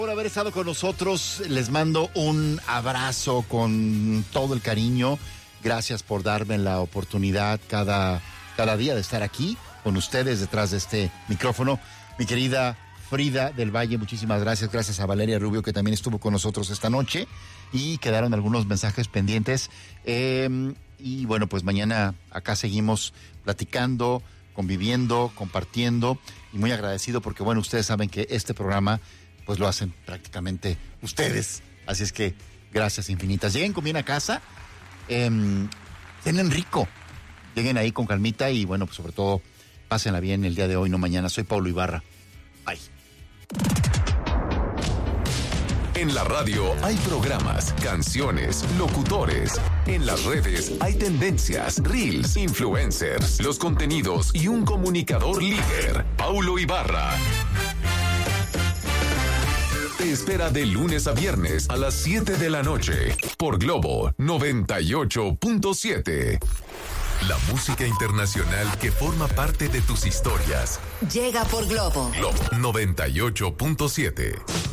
Por haber estado con nosotros, les mando un abrazo con todo el cariño. Gracias por darme la oportunidad cada día de estar aquí con ustedes detrás de este micrófono. Mi querida Frida del Valle, muchísimas gracias. Gracias a Valeria Rubio, que también estuvo con nosotros esta noche. Y quedaron algunos mensajes pendientes. Y bueno, pues mañana acá seguimos platicando, conviviendo, compartiendo. Y muy agradecido porque, bueno, ustedes saben que este programa pues lo hacen prácticamente ustedes. Así es que gracias infinitas. Lleguen con bien a casa, cenen rico, lleguen ahí con calmita y bueno, pues sobre todo, pásenla bien el día de hoy, no mañana. Soy Paulo Ibarra. Bye. En la radio hay programas, canciones, locutores. En las redes hay tendencias, reels, influencers, los contenidos y un comunicador líder. Paulo Ibarra te espera de lunes a viernes a las 7 de la noche por Globo 98.7. La música internacional que forma parte de tus historias. Llega por Globo 98.7.